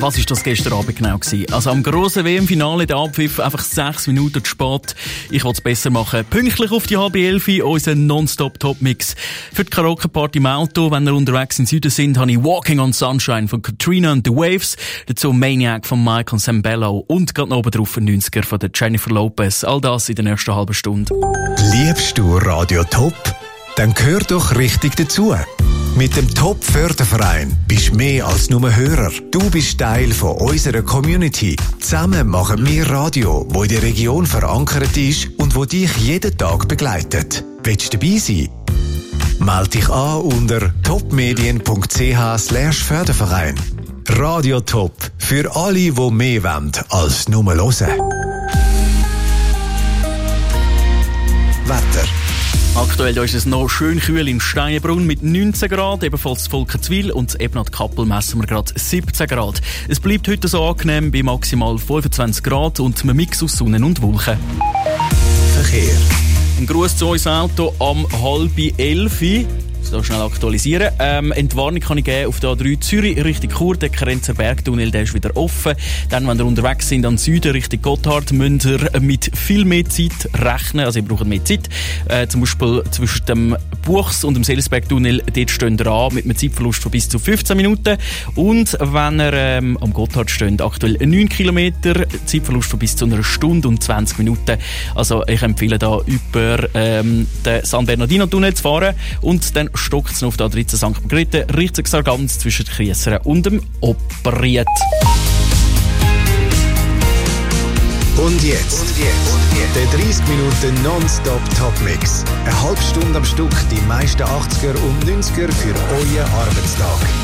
was ist das gestern Abend genau gewesen? Also am grossen WM-Finale, der Abpfiff, einfach 6 Minuten zu spät. Ich wollte es besser machen. Pünktlich auf die 10:30, unser Non-Stop-Top-Mix. Für die Karaoke-Party im Auto, wenn ihr unterwegs in Süden sind, habe ich Walking on Sunshine von Katrina and the Waves, dazu Maniac von Michael Sambello und gerade noch oben drauf ein 90er von der Jennifer Lopez. All das in der nächsten halben Stunde. Liebst du Radio Top? Dann gehör doch richtig dazu. Mit dem Top-Förderverein bist du mehr als nur Hörer. Du bist Teil von unserer Community. Zusammen machen wir Radio, wo in der Region verankert ist und wo dich jeden Tag begleitet. Willst du dabei sein? Meld dich an unter topmedien.ch/Förderverein. Radio Top. Für alle, die mehr wollen als nur hören. Wetter. Aktuell da ist es noch schön kühl in Steinbrunn mit 19 Grad, ebenfalls Volkenswil und in Ebnat-Kappel messen wir gerade 17 Grad. Es bleibt heute so angenehm bei maximal 25 Grad und einem Mix aus Sonne und Wolken. Verkehr. Ein Gruß zu unserem Auto am 10:30. So schnell aktualisieren. Entwarnung kann ich geben auf der A3 Zürich Richtung Chur. Der Karenzer Bergtunnel, der ist wieder offen. Dann, wenn ihr unterwegs sind an Süden Richtung Gotthard, müsst ihr mit viel mehr Zeit rechnen. Also ihr braucht mehr Zeit. Zum Beispiel zwischen dem Buchs und dem Selsbergtunnel, dort stehen ihr an mit einem Zeitverlust von bis zu 15 Minuten. Und wenn ihr am Gotthard steht, aktuell 9 Kilometer, Zeitverlust von bis zu einer Stunde und 20 Minuten. Also ich empfehle da über den San Bernardino-Tunnel zu fahren und dann stockt es noch auf der A13 St. Margrethe, Richtung Sargans zwischen Kriesseren und dem Operried. Und jetzt. Der 30 Minuten Non-Stop-Top-Mix. Eine halbe Stunde am Stück die meisten 80er und 90er für euren Arbeitstag.